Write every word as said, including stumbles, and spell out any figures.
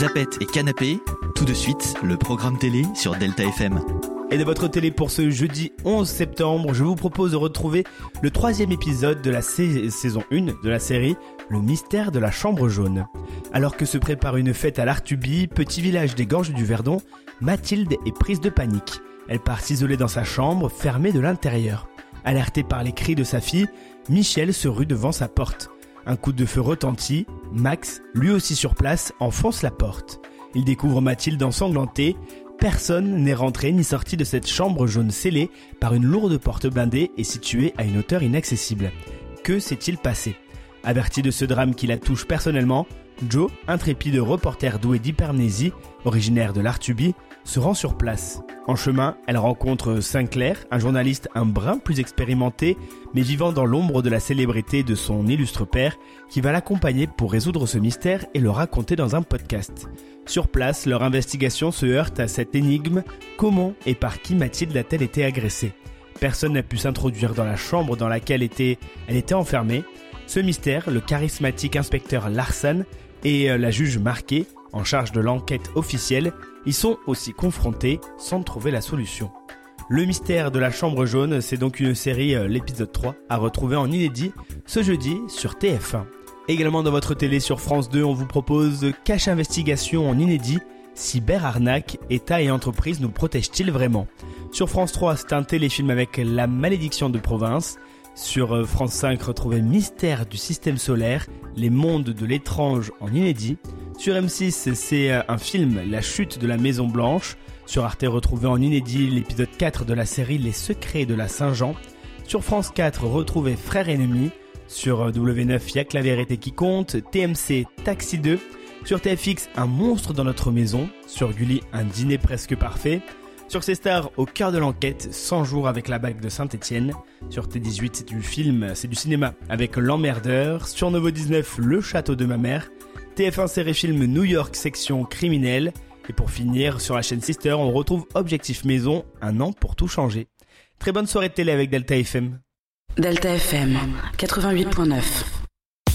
Zapette et Canapé, tout de suite, le programme télé sur Delta F M. Et de votre télé pour ce jeudi onze septembre, je vous propose de retrouver le troisième épisode de la sa- saison un de la série Le mystère de la chambre jaune. Alors que se prépare une fête à l'Artuby, petit village des Gorges du Verdon, Mathilde est prise de panique. Elle part s'isoler dans sa chambre, fermée de l'intérieur. Alertée par les cris de sa fille, Michel se rue devant sa porte. Un coup de feu retentit, Max, lui aussi sur place, enfonce la porte. Il découvre Mathilde ensanglantée. Personne n'est rentré ni sorti de cette chambre jaune scellée par une lourde porte blindée et située à une hauteur inaccessible. Que s'est-il passé ? Averti de ce drame qui la touche personnellement, Joe, intrépide reporter doué d'hypermnésie, originaire de l'Artuby, se rend sur place. En chemin, elle rencontre Sinclair, un journaliste un brin plus expérimenté, mais vivant dans l'ombre de la célébrité de son illustre père, qui va l'accompagner pour résoudre ce mystère et le raconter dans un podcast. Sur place, leur investigation se heurte à cette énigme: comment et par qui Mathilde a-t-elle été agressée ? Personne n'a pu s'introduire dans la chambre dans laquelle était, elle était enfermée. Ce mystère, le charismatique inspecteur Larsen et la juge Marquet, en charge de l'enquête officielle, y sont aussi confrontés sans trouver la solution. Le mystère de la chambre jaune, c'est donc une série, l'épisode trois, à retrouver en inédit ce jeudi sur T F un. Également dans votre télé sur France deux, on vous propose Cache Investigation en inédit, cyberarnaque, État et entreprise nous protègent-ils vraiment ? Sur France trois, c'est un téléfilm avec La malédiction de province. Sur France cinq, retrouvez Mystère du système solaire, les mondes de l'étrange en inédit. Sur M six, c'est un film, La chute de la Maison Blanche. Sur Arte, retrouvez en inédit l'épisode quatre de la série Les secrets de la Saint-Jean. Sur France quatre, retrouvez Frères ennemis. Sur W neuf, Y'a que la vérité qui compte. T M C, Taxi deux. Sur T F X, Un monstre dans notre maison. Sur Gulli, Un dîner presque parfait. Sur C-Star, Au cœur de l'enquête, cent jours avec la bague de Saint-Étienne. Sur T dix-huit, c'est du film, c'est du cinéma avec L'emmerdeur. Sur Novo dix-neuf, Le château de ma mère. T F un série-film New York section criminelle. Et pour finir, sur la chaîne Sister, on retrouve Objectif Maison, un an pour tout changer. Très bonne soirée de télé avec Delta F M. Delta F M, quatre-vingt-huit virgule neuf.